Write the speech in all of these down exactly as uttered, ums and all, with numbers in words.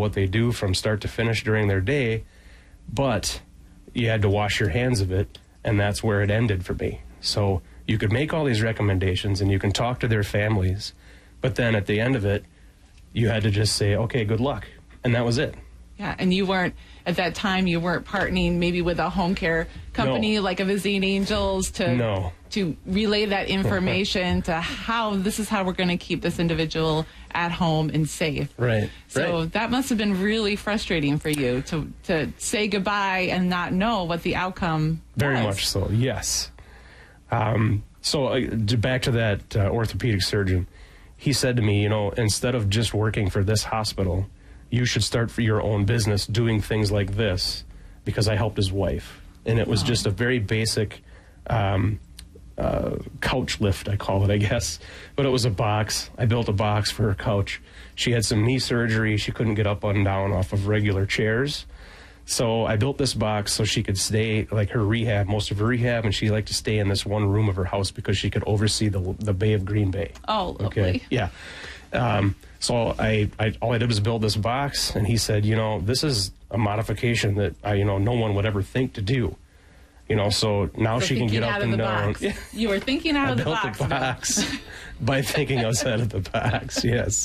what they do from start to finish during their day, but you had to wash your hands of it, and that's where it ended for me. So you could make all these recommendations, and you can talk to their families, but then at the end of it, you had to just say, okay, good luck, and that was it. Yeah, and you weren't, at that time, you weren't partnering maybe with a home care company No. like a Visiting Angels to No. to relay that information to how this is how we're going to keep this individual at home and safe. Right. So right. that must have been really frustrating for you to to say goodbye and not know what the outcome Very was. much so, yes. Um, so uh, to- back to that uh, orthopedic surgeon, he said to me, you know, instead of just working for this hospital, you should start for your own business doing things like this, because I helped his wife. And it was Oh. just a very basic um, uh, couch lift, I call it, I guess. But it was a box. I built a box for her couch. She had some knee surgery. She couldn't get up and down off of regular chairs. So I built this box so she could stay, like her rehab, most of her rehab, and she liked to stay in this one room of her house because she could oversee the the Bay of Green Bay. Oh, lovely. Okay, yeah. Um, so I, I, all I did was build this box, and he said, you know, this is a modification that I, you know, no one would ever think to do. You know, so now So she can thinking get out up of and the down. box. You were thinking out I of the built box. the Bill. box by thinking outside of the box. Yes.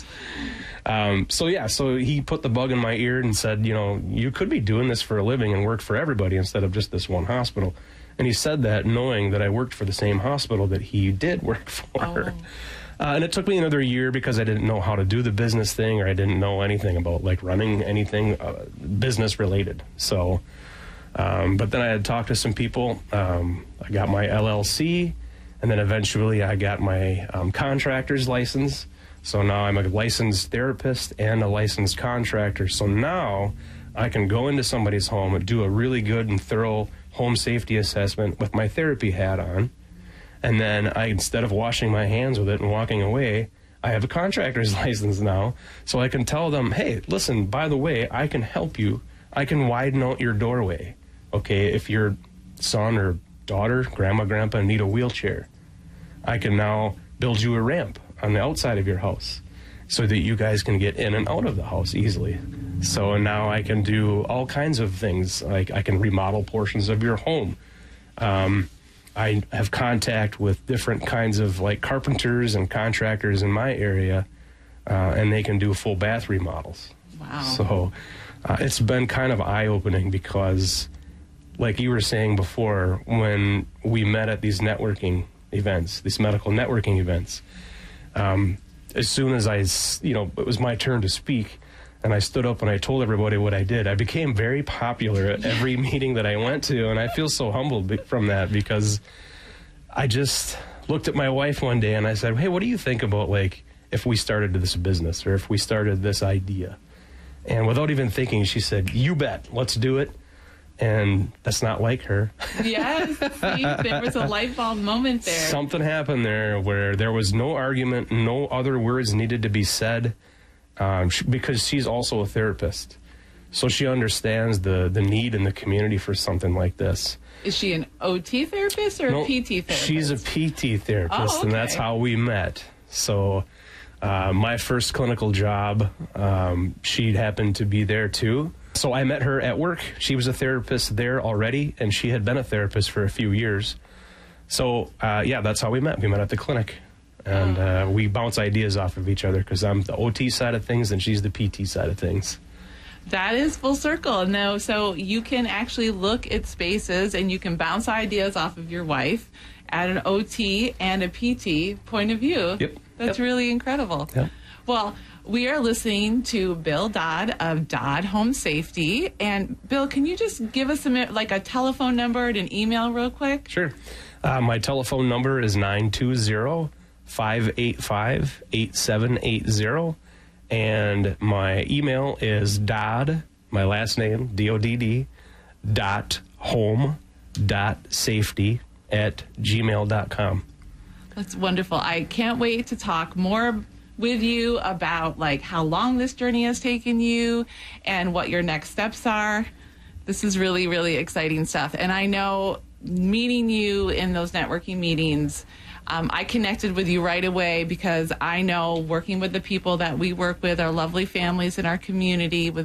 Um, so yeah, so he put the bug in my ear and said, you know, you could be doing this for a living and work for everybody instead of just this one hospital. And he said that knowing that I worked for the same hospital that he did work for. Oh. Uh, and it took me another year because I didn't know how to do the business thing, or I didn't know anything about like running anything uh, business related. So, um, but then I had talked to some people. Um, I got my L L C, and then eventually I got my um, contractor's license. So now I'm a licensed therapist and a licensed contractor. So now I can go into somebody's home and do a really good and thorough home safety assessment with my therapy hat on. And then I, instead of washing my hands with it and walking away, I have a contractor's license now. So I can tell them, hey, listen, by the way, I can help you. I can widen out your doorway. Okay, if your son or daughter, grandma, grandpa need a wheelchair, I can now build you a ramp on the outside of your house so that you guys can get in and out of the house easily. So now I can do all kinds of things. Like I can remodel portions of your home. Um, I have contact with different kinds of like carpenters and contractors in my area, uh, and they can do full bath remodels. Wow. So uh, it's been kind of eye-opening because, like you were saying before, when we met at these networking events, these medical networking events, um, as soon as I, s- you know, it was my turn to speak, and I stood up and I told everybody what I did, I became very popular at every meeting that I went to, and I feel so humbled be- from that because I just looked at my wife one day and I said, hey, what do you think about, like, if we started this business or if we started this idea? And without even thinking, she said, you bet, let's do it. And that's not like her. Yes, see, there was a light bulb moment there. Something happened there where there was no argument, no other words needed to be said, um, sh- because she's also a therapist. So she understands the, the need in the community for something like this. Is she an O T therapist or No, a P T therapist? She's a P T therapist, Oh, and that's okay. how we met. So uh, my first clinical job, um, she happened to be there too. So I met her at work. She was a therapist there already, and she had been a therapist for a few years. So, uh, yeah, that's how we met. We met at the clinic, and uh, we bounce ideas off of each other because I'm the O T side of things, and she's the P T side of things. That is full circle. No, so you can actually look at spaces and you can bounce ideas off of your wife at an O T and a P T point of view. Yep. That's Yep. really incredible. Yep. Well, we are listening to Bill Dodd of Dodd Home Safety. And Bill, can you just give us a minute, like a telephone number and an email real quick? Sure. Uh, my telephone number is nine two zero, five eight five, eight seven eight zero. And my email is Dodd, my last name, D O D D, dot home dot safety at gmail dot com. That's wonderful. I can't wait to talk more with you about like how long this journey has taken you and what your next steps are. This is really, really exciting stuff. And I know meeting you in those networking meetings, um, I connected with you right away because I know working with the people that we work with, our lovely families in our community, with